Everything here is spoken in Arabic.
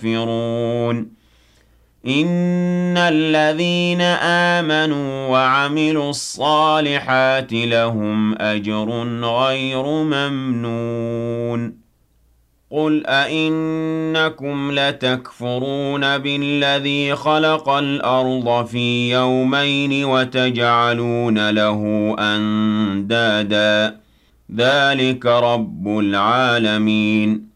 يكفرون إن الذين آمنوا وعملوا الصالحات لهم أجر غير ممنون قل أئنكم لتكفرون بالذي خلق الأرض في يومين وتجعلون له أندادا ذلك رب العالمين